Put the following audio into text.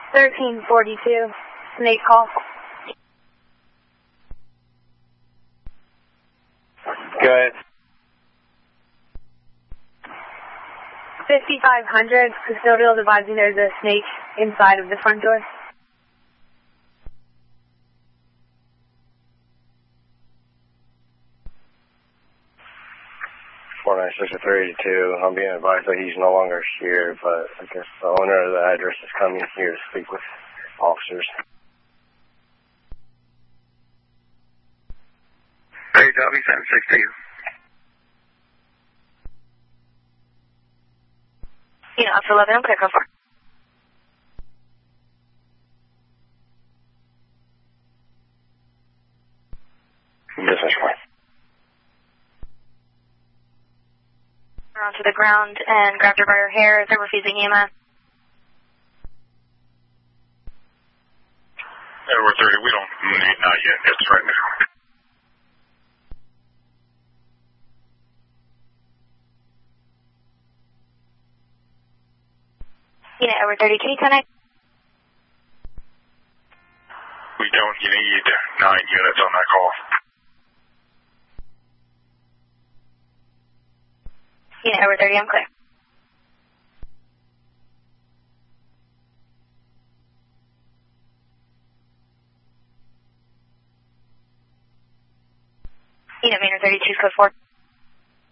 1342, snake call. Go ahead. 5500, custodial advising there's a snake inside of the front door. 496-382. I'm being advised that he's no longer here, but I guess the owner of the address is coming here to speak with officers. Hey, W762. After 11, I'm clear, code 4. Business one. Onto the ground and grabbed her by her hair as they're refusing EMS. Edward 30, we don't need, not yet. It's right now. Edward 30, can you connect? We don't need 9 units on that call. Edward 30, I'm clear. Manor 32, code 4.